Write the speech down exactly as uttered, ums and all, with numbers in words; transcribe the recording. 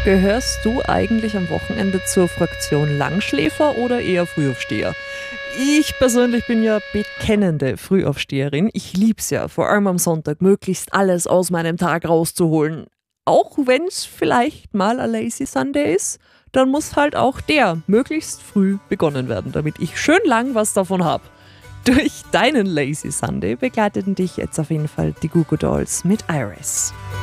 Gehörst du eigentlich am Wochenende zur Fraktion Langschläfer oder eher Frühaufsteher? Ich persönlich bin ja bekennende Frühaufsteherin. Ich lieb's ja, vor allem am Sonntag, möglichst alles aus meinem Tag rauszuholen. Auch wenn's vielleicht mal ein Lazy Sunday ist, dann muss halt auch der möglichst früh begonnen werden, damit ich schön lang was davon hab. Durch deinen Lazy Sunday begleiteten dich jetzt auf jeden Fall die Goo Goo Dolls mit Iris.